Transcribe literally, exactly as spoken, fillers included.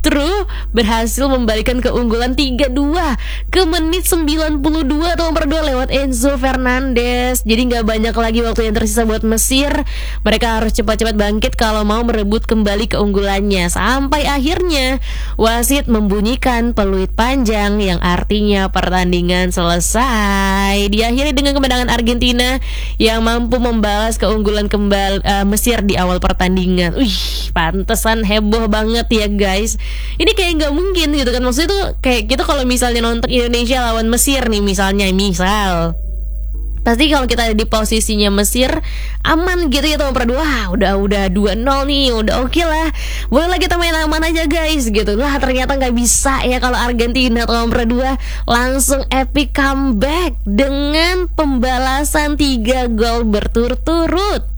justru berhasil membalikan keunggulan tiga dua ke menit sembilan puluh dua nomor dua lewat Enzo Fernandez. Jadi gak banyak lagi waktu yang tersisa buat Mesir. Mereka harus cepat-cepat bangkit kalau mau merebut kembali keunggulannya. Sampai akhirnya wasit membunyikan peluit panjang yang artinya pertandingan selesai. Diakhiri dengan kemenangan Argentina yang mampu membalas keunggulan kembali uh, Mesir di awal pertandingan. Wih, pantesan heboh banget ya guys. Ini kayak nggak mungkin gitu kan. Maksudnya tuh kayak kita kalau misalnya nonton Indonesia lawan Mesir nih misalnya, misal pasti kalau kita ada di posisinya Mesir aman gitu ya, nomor dua, wah, udah udah dua nol nih, udah oke okay lah, boleh lah kita main aman aja guys gitu. Lah ternyata nggak bisa ya kalau Argentina nomor dua langsung epic comeback dengan pembalasan tiga gol berturut-turut.